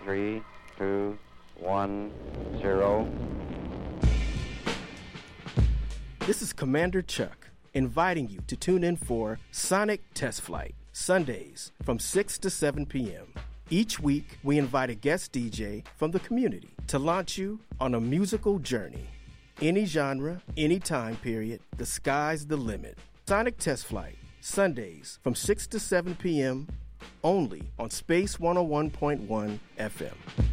3, 2, 1, 0. This is Commander Chuck inviting you to tune in for Sonic Test Flight, Sundays from 6 to 7 p.m. Each week, we invite a guest DJ from the community to launch you on a musical journey. Any genre, any time period, the sky's the limit. Sonic Test Flight, Sundays from 6 to 7 p.m. only on Space 101.1 FM.